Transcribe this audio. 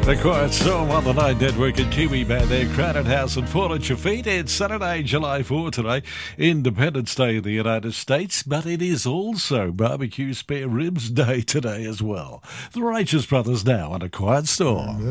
The Quiet Storm on the Night Network and Kiwi Band there, Crowded House and Fall at Your Feet. It's Saturday, July 4 today, Independence Day in the United States, but it is also Barbecue Spare Ribs Day today as well. The Righteous Brothers now on A Quiet Storm.